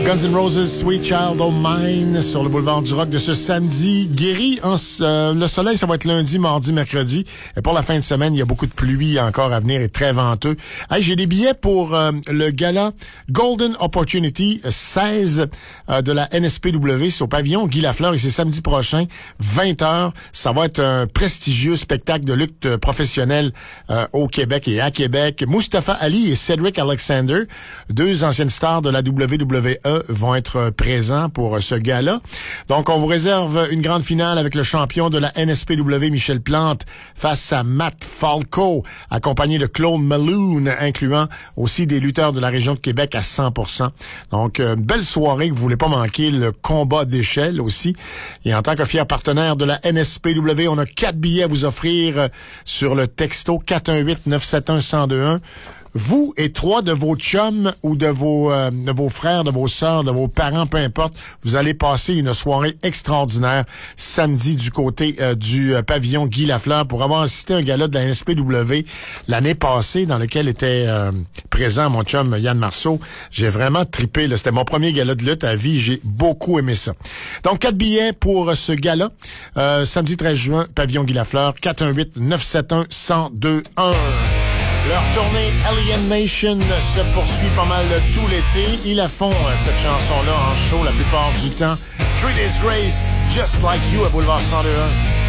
Guns N' Roses, Sweet Child O' Mine sur le boulevard du Rock de ce samedi. Guéri, le soleil, ça va être lundi, mardi, mercredi. Et pour la fin de semaine, il y a beaucoup de pluie encore à venir et très venteux. Hey, j'ai des billets pour le gala Golden Opportunity 16 de la NSPW. C'est au pavillon Guy Lafleur et c'est samedi prochain, 20h. Ça va être un prestigieux spectacle de lutte professionnelle au Québec et à Québec. Mustafa Ali et Cedric Alexander, deux anciennes stars de la WWE, vont être présents pour ce gala. Donc, on vous réserve une grande finale avec le champion de la NSPW, Michel Plante, face à Matt Falco, accompagné de Claude Malone, incluant aussi des lutteurs de la région de Québec à 100%. Donc, une belle soirée que vous voulez pas manquer, le combat d'échelle aussi. Et en tant que fier partenaire de la NSPW, on a 4 billets à vous offrir sur le texto 418-971-1021. Vous et 3 de vos chums ou de vos frères, de vos sœurs, de vos parents, peu importe, vous allez passer une soirée extraordinaire samedi du côté du pavillon Guy Lafleur pour avoir assisté à un gala de la NSPW l'année passée dans lequel était présent mon chum Yann Marceau. J'ai vraiment trippé. Là. C'était mon premier gala de lutte à vie. J'ai beaucoup aimé ça. Donc, 4 billets pour ce gala. Samedi 13 juin, pavillon Guy Lafleur, 418-971-1021. Leur tournée Alien Nation se poursuit pas mal tout l'été. Ils la font, cette chanson-là, en show la plupart du temps. 3 Days Grace, Just Like You à Boulevard 102.1.